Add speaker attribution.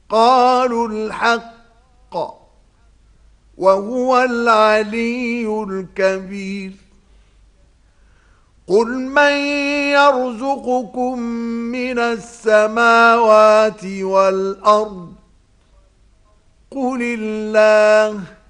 Speaker 1: قالوا الحق وهو العلي الكبير. قل من يرزقكم من السماوات والأرض قل الله